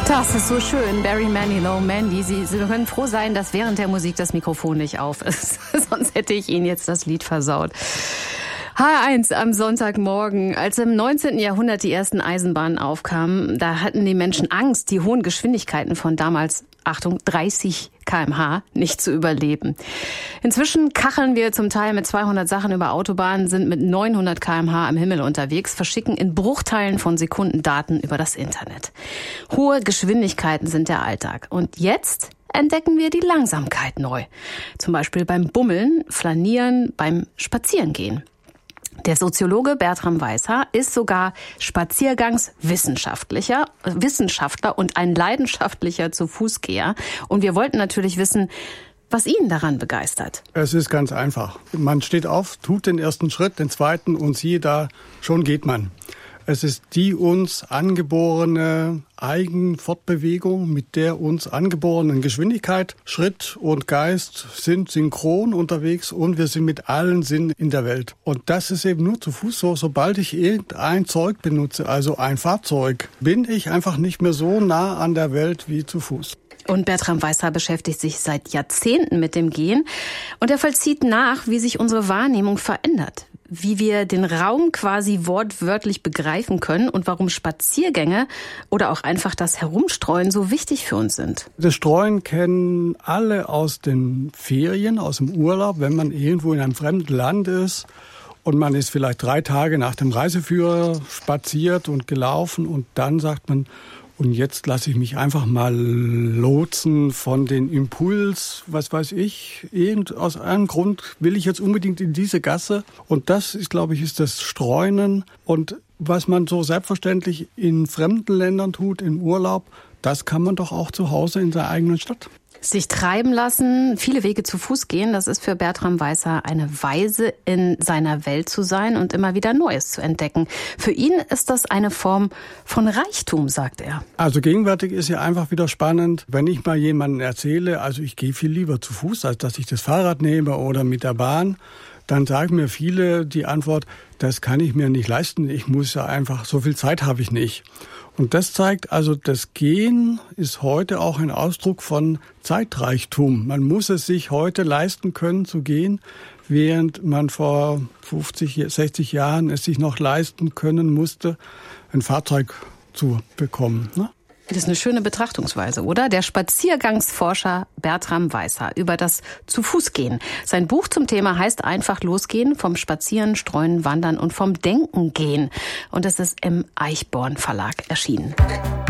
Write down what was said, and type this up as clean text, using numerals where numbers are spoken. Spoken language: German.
Das ist so schön. Barry Manilow, Mandy. Sie können froh sein, dass während der Musik das Mikrofon nicht auf ist. Sonst hätte ich Ihnen jetzt das Lied versaut. H1 am Sonntagmorgen. Als im 19. Jahrhundert die ersten Eisenbahnen aufkamen, da hatten die Menschen Angst, die hohen Geschwindigkeiten von damals, Achtung, 30 km/h nicht zu überleben. Inzwischen kacheln wir zum Teil mit 200 Sachen über Autobahnen, sind mit 900 km/h am Himmel unterwegs, verschicken in Bruchteilen von Sekunden Daten über das Internet. Hohe Geschwindigkeiten sind der Alltag. Und jetzt entdecken wir die Langsamkeit neu. Zum Beispiel beim Bummeln, Flanieren, beim Spazierengehen. Der Soziologe Bertram Weishaar ist sogar Spaziergangswissenschaftler und ein leidenschaftlicher Zu-Fuß-Geher. Und wir wollten natürlich wissen, was ihn daran begeistert. Es ist ganz einfach. Man steht auf, tut den ersten Schritt, den zweiten und siehe da, schon geht man. Es ist die uns angeborene Eigenfortbewegung mit der uns angeborenen Geschwindigkeit. Schritt und Geist sind synchron unterwegs und wir sind mit allen Sinnen in der Welt. Und das ist eben nur zu Fuß so. Sobald ich irgendein Zeug benutze, also ein Fahrzeug, bin ich einfach nicht mehr so nah an der Welt wie zu Fuß. Und Bertram Weishaar beschäftigt sich seit Jahrzehnten mit dem Gehen und er vollzieht nach, wie sich unsere Wahrnehmung verändert. Wie wir den Raum quasi wortwörtlich begreifen können und warum Spaziergänge oder auch einfach das Herumstreuen so wichtig für uns sind. Das Streuen kennen alle aus den Ferien, aus dem Urlaub, wenn man irgendwo in einem fremden Land ist und man ist vielleicht 3 Tage nach dem Reiseführer spaziert und gelaufen und dann sagt man, und jetzt lasse ich mich einfach mal lotsen von den Impuls, was weiß ich, aus einem Grund will ich jetzt unbedingt in diese Gasse. Und das ist, glaube ich, ist das Streunen. Und was man so selbstverständlich in fremden Ländern tut, im Urlaub, das kann man doch auch zu Hause in seiner eigenen Stadt. Sich treiben lassen, viele Wege zu Fuß gehen, das ist für Bertram Weishaar eine Weise, in seiner Welt zu sein und immer wieder Neues zu entdecken. Für ihn ist das eine Form von Reichtum, sagt er. Also gegenwärtig ist ja einfach wieder spannend, wenn ich mal jemandem erzähle, also ich gehe viel lieber zu Fuß, als dass ich das Fahrrad nehme oder mit der Bahn, dann sagen mir viele die Antwort, das kann ich mir nicht leisten, ich muss ja einfach, so viel Zeit habe ich nicht. Und das zeigt also, das Gehen ist heute auch ein Ausdruck von Zeitreichtum. Man muss es sich heute leisten können zu gehen, während man vor 50, 60 Jahren es sich noch leisten können musste, ein Fahrzeug zu bekommen, ne? Das ist eine schöne Betrachtungsweise, oder? Der Spaziergangsforscher Bertram Weishaar über das Zu-Fuß-Gehen. Sein Buch zum Thema heißt einfach losgehen, vom Spazieren, Streuen, Wandern und vom Denken gehen. Und es ist im Eichborn Verlag erschienen.